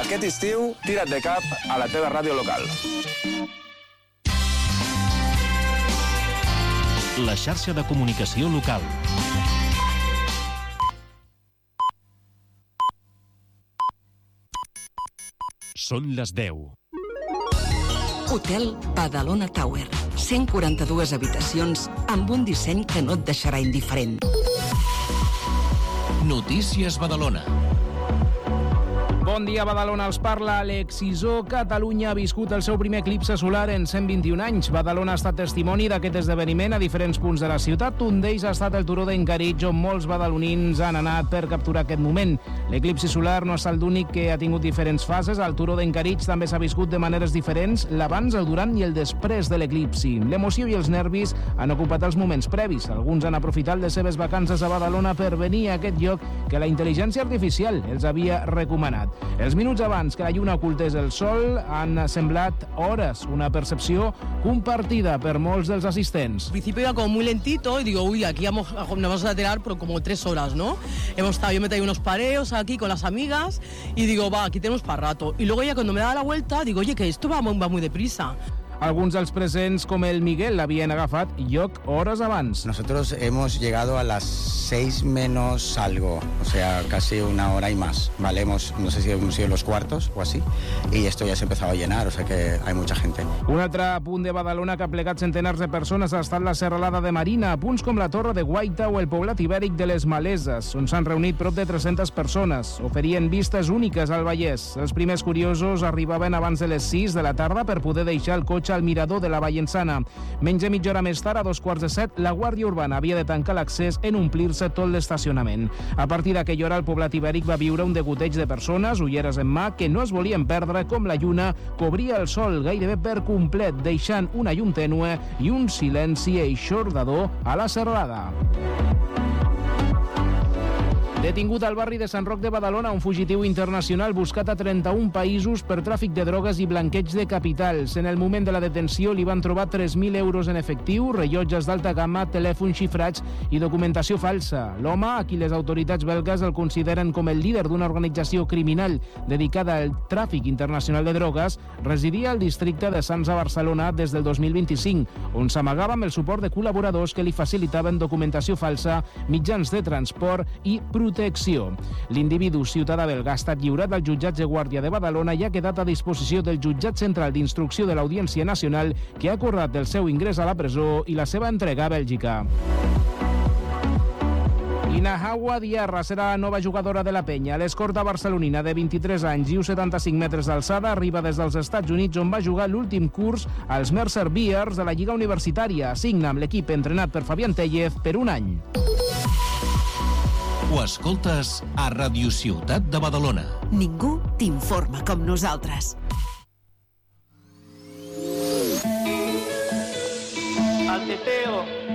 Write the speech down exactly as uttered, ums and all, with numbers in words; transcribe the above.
Aquest estiu, tira't de cap a la teva ràdio local. La xarxa de comunicació local. Són les deu. Hotel Badalona Tower. cent quaranta-dues habitacions amb un disseny que no et deixarà indiferent. Notícies Badalona. Bon dia, Badalona, els parla Àlex Isó. Catalunya ha viscut el seu primer eclipse solar en cent vint-i-un anys. Badalona ha estat testimoni d'aquest esdeveniment a diferents punts de la ciutat. Un d'ells ha estat el turó d'Encaritx, on molts badalonins han anat per capturar aquest moment. L'eclipsi solar no ha estat l'únic que ha tingut diferents fases. Al turó d'Encaritx també s'ha viscut de maneres diferents l'abans, el durant i el després de l'eclipsi. L'emoció i els nervis han ocupat els moments previs. Alguns han aprofitat les seves vacances a Badalona per venir a aquest lloc que la intel·ligència artificial els havia recomanat. Els minuts abans que la lluna ocultés el sol han semblat hores, una percepció compartida per molts dels assistents. Al principio iba como muy lentito y digo, uy, aquí vamos, nos vamos a tirar por como tres horas, ¿no? Hemos estado, yo me he traído unos pareos aquí con las amigas y digo, va, aquí tenemos para rato. Y luego ya cuando me daba la vuelta, digo, oye, que esto va, va muy deprisa. Alguns dels presents, com el Miguel, l'havien agafat lloc hores abans. Nosotros hemos llegado a las seis menos algo, o sea, casi una hora y más, ¿vale? Hemos, no sé si hemos sido los cuartos o así, y esto ya se ha empezado a llenar, o sea que hay mucha gente. Un altre punt de Badalona que ha plegat centenars de persones ha estat la Serralada de Marina, a punts com la Torre de Guaita o el poblat ibèric de les Maleses, on s'han reunit prop de tres-centes persones. Oferien vistes úniques al Vallès. Els primers curiosos arribaven abans de les sis de la tarda per poder deixar el cotxe al mirador de la Vallensana. Menys de mitja hora més tard, a dos quarts de set, la Guàrdia Urbana havia de tancar l'accés en omplir-se tot l'estacionament. A partir d'aquella hora, el poblat ibèric va viure un degoteig de persones, ulleres en mà, que no es volien perdre com la lluna cobria el sol gairebé per complet, deixant una llum tènue i un silenci eixordador a la serralada. Detingut al barri de Sant Roc de Badalona, un fugitiu internacional buscat a trenta-un països per tràfic de drogues i blanqueig de capitals. En el moment de la detenció li van trobar tres mil euros en efectiu, rellotges d'alta gamma, telèfons xifrats i documentació falsa. L'home, a qui les autoritats belgues el consideren com el líder d'una organització criminal dedicada al tràfic internacional de drogues, residia al districte de Sants a Barcelona des del dos mil vint-i-cinc, on s'amagava amb el suport de col·laboradors que li facilitaven documentació falsa, mitjans de transport i protecció. L'individu ciutadà belga ha estat lliurat al jutjat de Guàrdia de Badalona i ha quedat a disposició del jutjat central d'instrucció de l'Audiència Nacional, que ha acordat el seu ingrés a la presó i la seva entrega a Bèlgica. Inahawa Diarra serà la nova jugadora de la penya. L'escorta barcelonina de vint-i-tres anys i u coma setanta-cinc metres d'alçada arriba des dels Estats Units, on va jugar l'últim curs als Mercer Bears de la Lliga Universitària. Signa amb l'equip entrenat per Fabián Tellez per un any. Ho escoltes a Ràdio Ciutat de Badalona. Ningú t'informa com nosaltres. Al teteo.